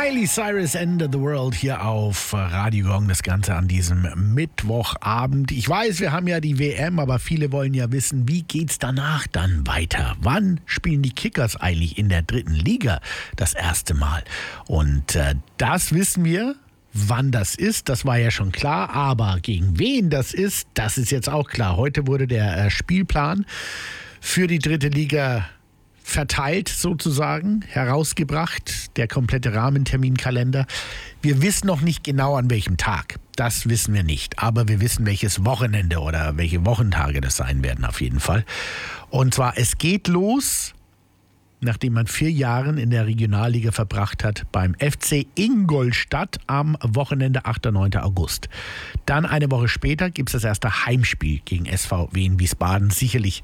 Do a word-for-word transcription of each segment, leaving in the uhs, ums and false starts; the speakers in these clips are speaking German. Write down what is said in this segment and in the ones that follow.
Miley Cyrus, End of the World hier auf Radio Gong. Das Ganze an diesem Mittwochabend. Ich weiß, wir haben ja die W M, aber viele wollen ja wissen, wie geht's danach dann weiter? Wann spielen die Kickers eigentlich in der dritten Liga das erste Mal? Und äh, das wissen wir. Wann das ist, das war ja schon klar, aber gegen wen das ist, das ist jetzt auch klar. Heute wurde der äh, Spielplan für die dritte Liga verteilt sozusagen, herausgebracht, der komplette Rahmenterminkalender. Wir wissen noch nicht genau an welchem Tag, das wissen wir nicht, aber wir wissen welches Wochenende oder welche Wochentage das sein werden auf jeden Fall. Und zwar, es geht los, nachdem man vier Jahre in der Regionalliga verbracht hat, beim F C Ingolstadt am Wochenende achter und neunter August. Dann eine Woche später gibt es das erste Heimspiel gegen S V W in Wiesbaden. Sicherlich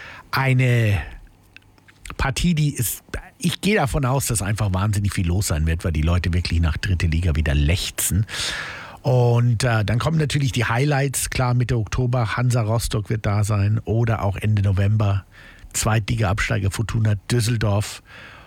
eine Partie, die ist, ich gehe davon aus, dass einfach wahnsinnig viel los sein wird, weil die Leute wirklich nach dritte Liga wieder lechzen. Und äh, dann kommen natürlich die Highlights, klar Mitte Oktober, Hansa Rostock wird da sein oder auch Ende November Zweitliga-Absteiger Fortuna Düsseldorf.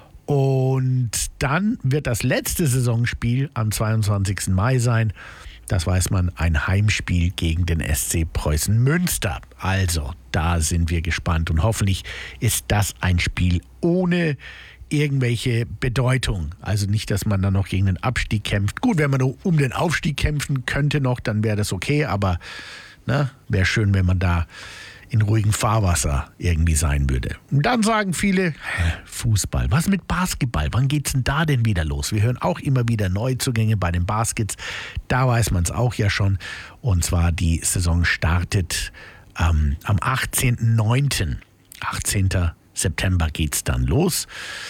Und dann wird das letzte Saisonspiel am zweiundzwanzigsten Mai sein. Das weiß man, ein Heimspiel gegen den S C Preußen Münster. Also, da sind wir gespannt und hoffentlich ist das ein Spiel ohne irgendwelche Bedeutung. Also nicht, dass man dann noch gegen den Abstieg kämpft. Gut, wenn man nur um den Aufstieg kämpfen könnte noch, dann wäre das okay, aber wäre schön, wenn man da in ruhigem Fahrwasser irgendwie sein würde. Und dann sagen viele, Fußball, was mit Basketball? Wann geht's denn da denn wieder los? Wir hören auch immer wieder Neuzugänge bei den Baskets. Da weiß man es auch ja schon. Und zwar die Saison startet ähm, am achtzehnten neunten achtzehnten September geht's dann los.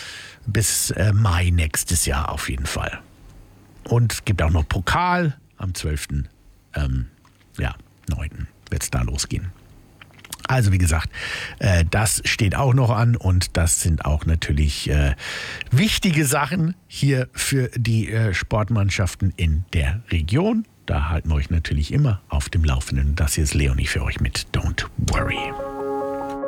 Bis äh, Mai nächstes Jahr auf jeden Fall. Und es gibt auch noch Pokal. Am zwölften Ähm, ja, neunten wird's da losgehen. Also wie gesagt, äh, das steht auch noch an und das sind auch natürlich äh, wichtige Sachen hier für die äh, Sportmannschaften in der Region. Da halten wir euch natürlich immer auf dem Laufenden. Das hier ist Leonie für euch mit Don't Worry.